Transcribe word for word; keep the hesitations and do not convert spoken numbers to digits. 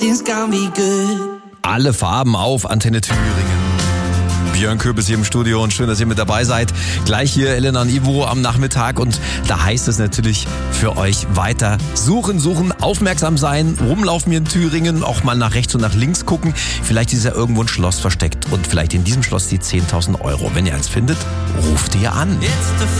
Alle Farben auf Antenne Thüringen. Björn Köbis hier im Studio und schön, dass ihr mit dabei seid. Gleich hier Elena und Ivo am Nachmittag und da heißt es natürlich für euch weiter suchen, suchen, aufmerksam sein, rumlaufen hier in Thüringen, auch mal nach rechts und nach links gucken. Vielleicht ist ja irgendwo ein Schloss versteckt und vielleicht in diesem Schloss die zehntausend Euro. Wenn ihr eins findet, ruft ihr an.